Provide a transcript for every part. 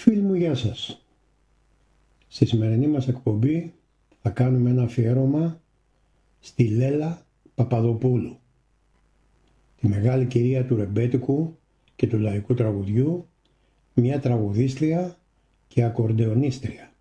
Φίλοι μου, γεια σας. Στη σημερινή μας εκπομπή θα κάνουμε ένα αφιέρωμα στη Λέλα Παπαδοπούλου, τη μεγάλη κυρία του ρεμπέτικου και του λαϊκού τραγουδιού, μια τραγουδίστρια και ακορντεονίστρια.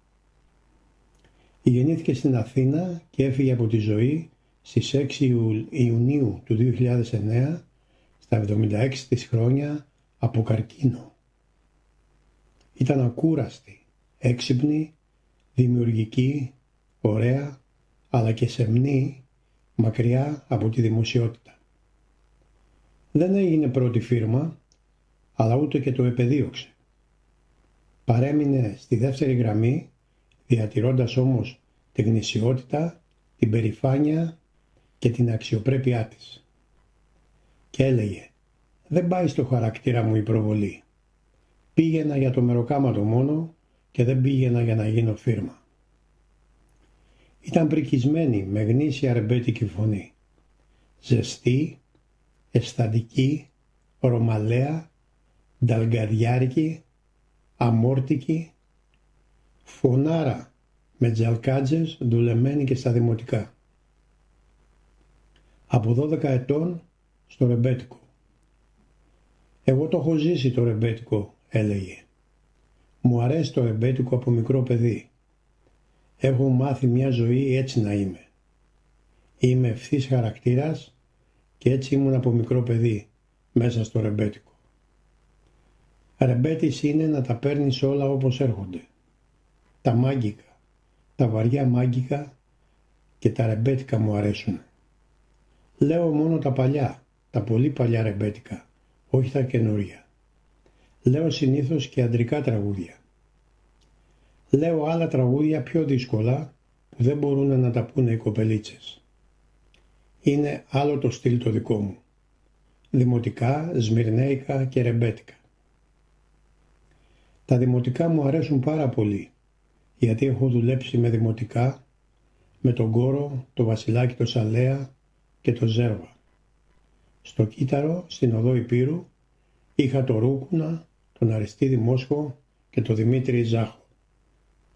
Γεννήθηκε στην Αθήνα και έφυγε από τη ζωή στις 6 Ιουνίου του 2009 στα 76 της χρόνια από καρκίνο. Ήταν ακούραστη, έξυπνη, δημιουργική, ωραία, αλλά και σεμνή, μακριά από τη δημοσιότητα. Δεν έγινε πρώτη φίρμα, αλλά ούτε και το επεδίωξε. Παρέμεινε στη δεύτερη γραμμή, διατηρώντας όμως τη γνησιότητα, την περηφάνεια και την αξιοπρέπειά της. Και έλεγε, δεν πάει στο χαρακτήρα μου η προβολή. Πήγαινα για το μεροκάματο μόνο και δεν πήγαινα για να γίνω φίρμα. Ήταν πρικισμένη με γνήσια ρεμπέτικη φωνή. Ζεστή, αισθαντική, ρωμαλαία, νταλγκαδιάρικη, αμόρτικη, φωνάρα με τζαλκάτζες δουλεμένη και στα δημοτικά. Από 12 ετών στο ρεμπέτικο. Εγώ το έχω ζήσει το ρεμπέτικο, έλεγε. Μου αρέσει το ρεμπέτικο από μικρό παιδί. Έχω μάθει μια ζωή έτσι να είμαι. Είμαι ευθύς χαρακτήρας και έτσι ήμουν από μικρό παιδί μέσα στο ρεμπέτικο. Ρεμπέτης είναι να τα παίρνεις όλα όπως έρχονται. Τα μάγκικα, τα βαριά μάγκικα και τα ρεμπέτικα μου αρέσουν. Λέω μόνο τα παλιά, τα πολύ παλιά ρεμπέτικα, όχι τα καινούρια. Λέω συνήθως και αντρικά τραγούδια. Λέω άλλα τραγούδια πιο δύσκολα που δεν μπορούν να τα πούνε οι κοπελίτσες. Είναι άλλο το στυλ το δικό μου. Δημοτικά, σμυρνέικα και ρεμπέτικα. Τα δημοτικά μου αρέσουν πάρα πολύ, γιατί έχω δουλέψει με δημοτικά, με τον Κόρο, το Βασιλάκι το Σαλέα και το Ζέρβα. Στο Κύτταρο, στην οδό Υπήρου, είχα το Ρούκουνα, τον Αριστίδη Μόσχο και τον Δημήτρη Ζάχο.